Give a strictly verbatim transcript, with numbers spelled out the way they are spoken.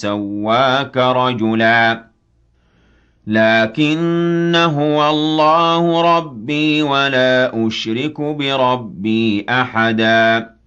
سَوَّاكَ رَجُلًا لَّٰكِنَّ هُوَ اللَّهُ رَبِّي وَلَا أُشْرِكُ بِرَبِّي أَحَدًا